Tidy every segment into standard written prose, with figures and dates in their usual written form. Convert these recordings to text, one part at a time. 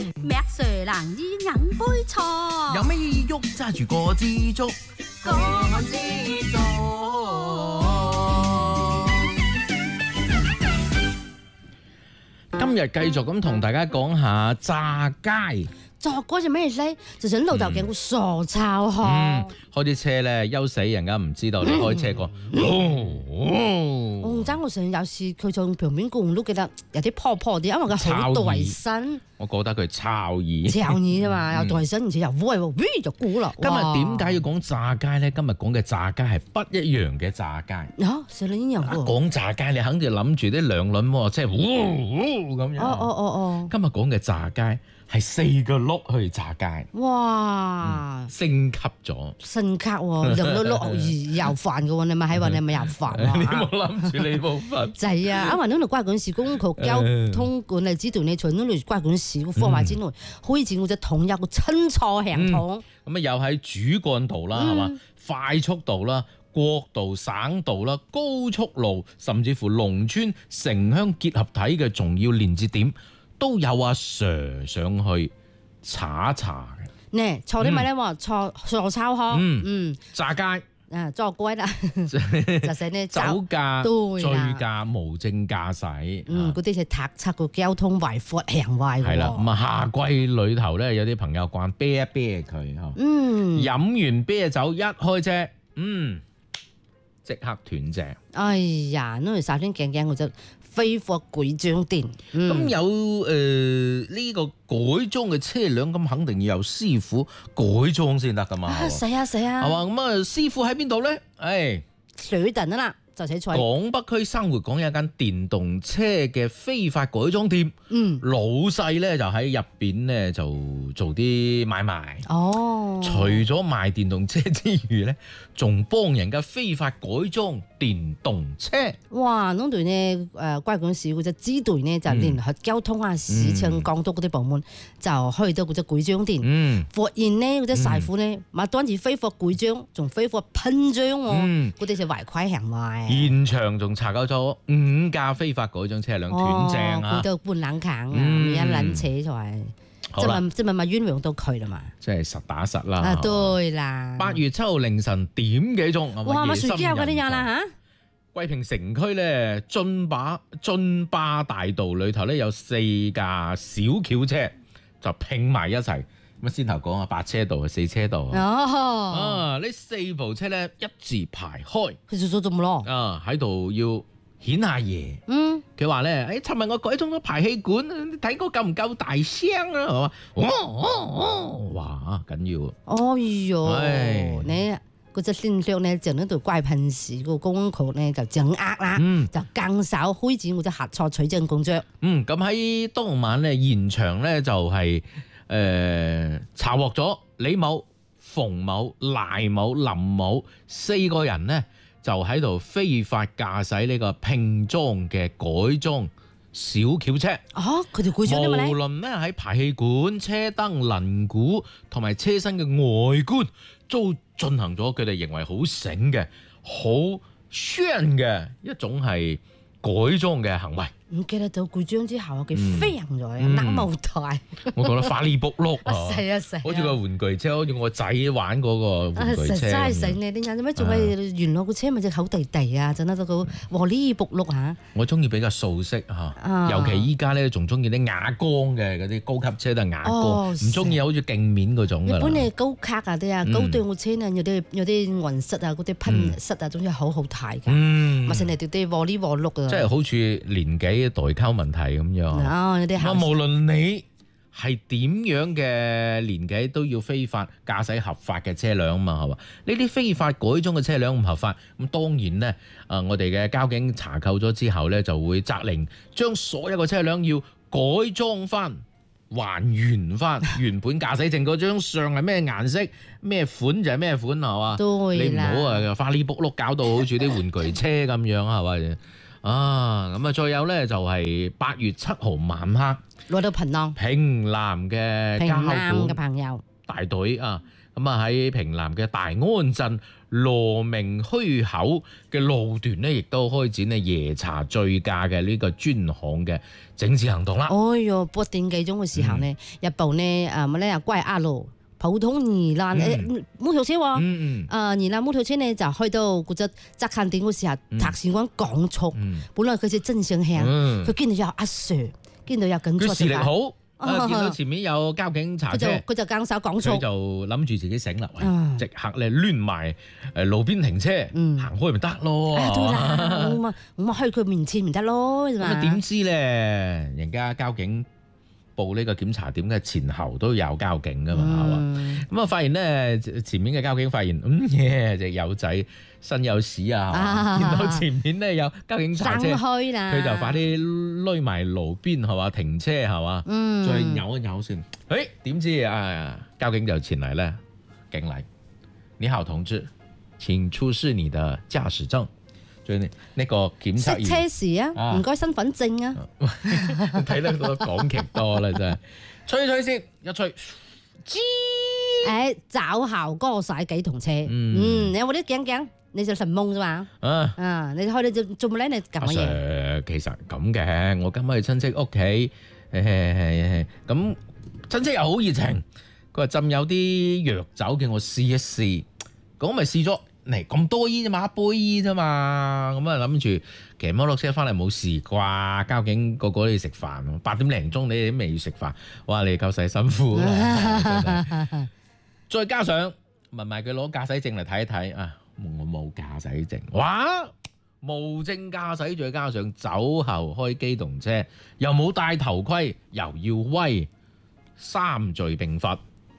咩蛇難以飲杯錯， 有咩喐揸住個支竹， 個支竹。 今日繼續咁同大家講下炸街。 作嗰隻咩咧？就想老豆叫佢傻抄開。 開啲車咧，憂死人家唔知道你開車過。 我爭我上有時佢從旁邊過，我都記得有啲破破啲，因為佢好大身， 我覺得佢抄耳。 抄耳啫嘛，又大身，而且又威喎，就估啦。 今日點解要講炸街咧？今日講嘅炸街係不一樣嘅炸街。 上年一樣喎。 講炸街，你肯定諗住啲兩輪喎，即係咁樣。 哦。 今日講嘅炸街係4個轆去炸街。 哇！ 升級咗。 升級喎，兩碌又煩嘅喎，你咪喺話你咪又煩喎。 你冇諗住呢部分。 就係啊，因為呢度關管事公局交通管理指導呢，從呢度關管事個範圍之內，開展嗰隻統一個清楚系統。 咁啊，又喺主幹道啦，係嘛？快速道啦、國道、省道啦、高速路，甚至乎農村城鄉結合體嘅重要連接點，都有阿 Sir 上去查一查嘅。 呢錯啲咪咧話錯傻抄開， 炸街。 作乖啦，就係呢酒駕、醉駕、無證駕駛， 嗰啲就撻測個交通違法行為。 係啦，咁啊夏季裏頭咧，有啲朋友慣啤一啤佢嗬，飲完啤酒一開車，即刻斷正。 哎呀，呢度首先驚驚我就非法改裝店。 咁有呢個改裝嘅車輛，咁肯定要有師傅改裝先得噶嘛。 係啊， 係嘛？咁啊，師傅喺邊度咧？ 水頓啊啦，就寫錯。 港北區生活港有一間電動車嘅非法改裝店，老細咧就喺入邊咧就做啲買賣。除咗賣電動車之餘咧，仲幫人家非法改裝電動車。 哇！嗰隊呢關管事嗰隻支隊呢，就聯合交通啊、市場、港督嗰啲部門，就去到嗰隻改裝店，發現呢嗰啲師傅呢，唔單止非法改裝，仲非法噴漿喎，嗰啲就違規行為。 現場仲查究咗5架非法改裝車輛斷正啊！ 佢都半冷坑啊，一撚扯就係。即係咪冤枉到佢啦嘛？ 即係實打實啦。 對啦。 8月7號凌晨點幾鐘？ 哇！咪隨機有嗰啲人啦嚇。 桂平城區咧，津巴大道裏頭咧有4架小轎車就拼埋一齊。咁先頭講啊，8車道4車道。呢4部車咧一字排開。 佢做咗咁咯。 喺度要顯下嘢。佢話咧，尋日我改裝咗排氣管，你睇過夠唔夠大聲啊？哇，緊要。你嗰隻線上咧就呢度怪噴事個公局咧就掌握啦，就更手開展嗰隻核錯取證工作。 咁喺當晚咧現場咧就係查獲咗李某、馮某、賴某、林某4個人呢，就喺度非法駕駛呢個拼裝嘅改裝小轎車。 佢哋改裝啲乜咧？ 無論咧喺排氣管、車燈、輪毂同埋車身嘅外觀，都進行咗佢哋認為好醒嘅、好炫嘅一種係改裝嘅行為。 唔記得到改裝之後幾飛行咗，揦舞台。 我覺得花哩卜碌啊，好似個玩具車，好似我仔玩嗰個玩具車。 真係醒你啲人做咩仲係原來個車咪隻口地地啊，就得到個花哩卜碌嚇。 我中意比較素色嚇，尤其依家咧仲中意啲啞光嘅嗰啲高級車都係啞光，唔中意好似鏡面嗰種㗎啦。 日本嘅高卡啊啲啊，高檔嘅車咧有啲雲飾啊，嗰啲噴飾啊，總之好好睇㗎。咪成日掉啲花哩花碌啊。 即係好似年紀代溝問題咁樣。 有啲考。 無論你係點樣嘅年紀，都要非法駕駛合法嘅車輛嘛，係嘛？呢啲非法改裝嘅車輛唔合法，咁當然呢，我哋嘅交警查扣咗之後呢，就會責令將所有嘅車輛要改裝翻、還原翻原本駕駛證嗰張相係咩顏色、咩款就係咩款，係嘛？你唔好花哩卜碌搞到好似啲玩具車咁樣，係咪？咁啊，再有咧就係8月7號晚黑， 攞到平南嘅交管嘅朋友大隊咁啊喺平南嘅大安鎮羅明墟口嘅路段咧，亦都開展咧夜查醉駕嘅呢個專項嘅整治行動啦。 哎喲，8點幾鐘嘅時候呢，一部呢乜咧歸亞路普通二欄摩托車喎，二欄摩托車呢就去到嗰隻側近點嘅時候，測試官降速，本來佢係正常向，佢見到有阿 Sir，見到有緊速， 佢視力好。見到前面有交警查車， 佢就更手講錯， 佢就諗住自己醒啦，即刻咧攣埋路邊停車，行開咪得咯。 對啦，我咪去佢面前咪得咯。咁啊點知咧，人家交警報呢個檢查點嘅前後都有交警噶嘛，係嘛？咁啊發現咧，前面嘅交警發現，隻友仔身有屎啊！見到前面咧有交警查車，佢就快啲攏埋路邊係嘛停車係嘛，再扭一扭先。點知啊交警就前嚟咧敬禮，你好同志，請出示你的駕駛證。最呢個檢測員， 車時啊，唔該身份證啊。 睇得到港劇多啦真係，吹先一吹， 找效歌洗幾同車。你有冇啲講？你就神懵啫嘛？你開你做乜咧？你撳乜嘢？ 其實咁嘅，我今日去親戚屋企，咁親戚又好熱情，佢話浸有啲藥酒，叫我試一試，咁咪試咗。嚟咁多煙啫嘛，一杯煙啫嘛，咁啊諗住騎摩托車翻嚟冇事啩？交警個個都要食飯，8點零鐘你哋都未食飯，哇！你哋夠細辛苦啦。再加上問埋佢攞駕駛證嚟睇一睇啊，我冇駕駛證，哇！無證駕駛，再加上酒後開機動車，又冇戴頭盔，又要威，3罪並罰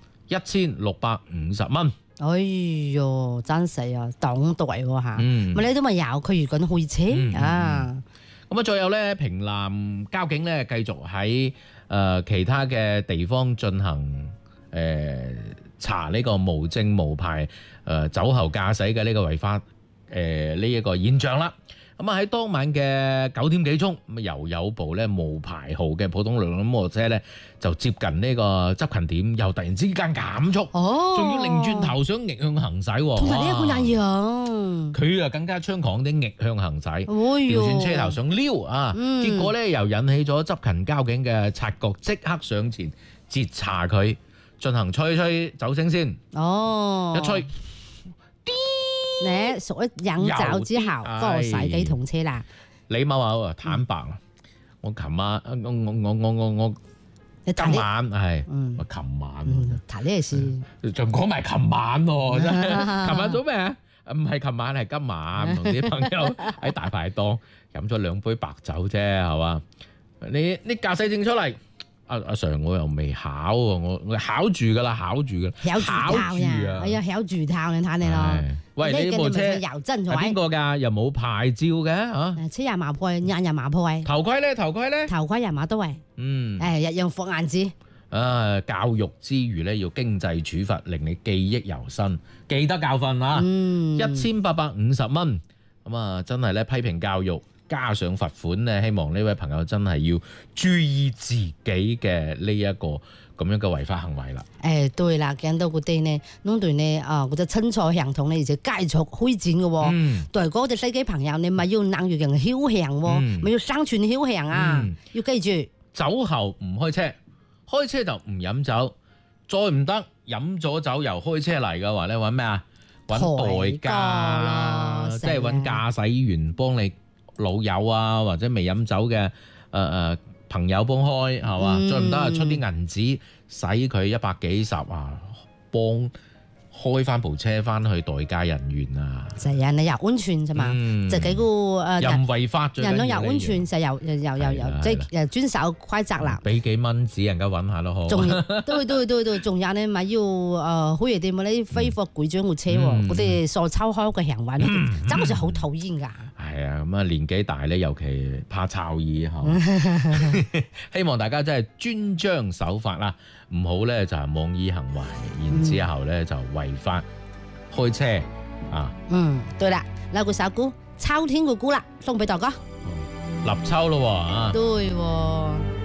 ，1650蚊。 哎喲，真係啊，黨代喎嚇，咪你都咪有佢如果開車啊。 咁啊，再有咧，平南交警咧繼續喺其他嘅地方進行查呢個無證無牌酒後駕駛嘅呢個違法呢一個現象啦。咁啊喺當晚嘅9點幾鐘，咁又有部咧無牌號嘅普通兩輪摩托車咧，就接近呢個執勤點，又突然之間減速，仲要擰轉頭想逆向行駛， 同埋呢一個人樣， 佢啊更加猖狂啲逆向行駛，調轉車頭想撩啊，結果咧又引起咗執勤交警嘅察覺，即刻上前截查佢，進行吹酒精先，一吹。 你屬於飲酒之後嗰個洗機同車啦。 李某某坦白，我琴晚我今晚係我琴晚， 談呢事仲講埋琴晚喎，真係琴晚做咩啊？唔係琴晚係今晚，同啲朋友喺大排檔飲咗2杯白酒啫，係嘛？你駕駛證出嚟。阿 Sir 我又未考喎，我考住㗎啦，考住啊！ 哎呀，考住頭你睇你咯。 喂，你部車係邊個㗎？又冇牌照嘅嚇？ 車又冇牌，人又冇牌。 頭盔咧？頭盔又冇都係。日樣放眼子。 教育之餘咧，要經濟處罰，令你記憶猶新，記得教訓啊！1850蚊，咁啊，真係咧批評教育。加上罰款咧，希望呢位朋友真係要注意自己嘅呢一個咁樣嘅違法行為啦。 對啦，見到嗰啲呢，弄對呢嗰隻親錯行動咧，而且繼續開展嘅喎。對嗰隻司機朋友，你咪要能越人僥倖喎，咪要生存僥倖啊！要記住， 酒後唔開車，開車就唔飲酒，再唔得飲咗酒又開車嚟嘅話咧，揾咩啊？揾代駕啦，即係揾駕駛員幫你。老友啊，或者未飲酒嘅朋友幫開係嘛？再唔得啊，出啲銀紙使佢100幾十啊，幫開翻部車翻去代駕人員啊， 就係人哋又安全啫嘛，就幾個又唔違法， 人都又安全，就又即係遵守規則啦。 俾幾蚊紙人家揾下咯，好。 仲對，仲有咧咪要好似啲乜啲非法舉張嘅車喎，嗰啲傻抽開嘅行為咧，真係好討厭㗎。 係啊，咁啊年紀大咧，尤其怕抄耳嚇。希望大家真係遵章守法啦，唔好咧就係妄議行為，然之後咧就違法開車啊。 對啦，嗱個首歌《秋天嘅歌》啦，送俾大家。 立秋咯喎啊。 對喎。